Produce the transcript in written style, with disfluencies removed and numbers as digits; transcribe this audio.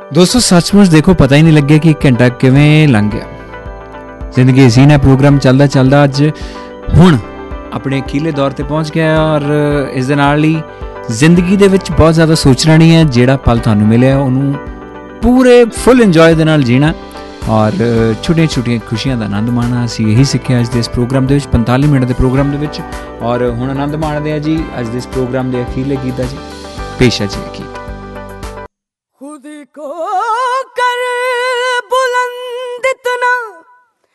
दोस्तों सचमुच देखो पता ही नहीं लगे कि घंटा किवें लंघ गया। जिंदगी हसीन है प्रोग्राम चलदा चलदा अज हुण अपने अखीरले दौर ते पहुँच गया और इस दे नाल ही जिंदगी दे विच बहुत ज़्यादा सोचना नहीं है। जिहड़ा पल तुहानूं मिलिया उहनूं पूरे फुल इंजॉय दे नाल जीना और छोटियां छोटियां खुशियां दा आनंद माणना। असीं यही सिੱਖਿਆ अज दे इस प्रोग्राम दे विच 45 मिनट दे प्रोग्राम दे विच। और हुण आनंद माणदे आ जी अज दे इस प्रोग्राम दे अखीरले गीत दा जी पेश है जी गीत। खुद को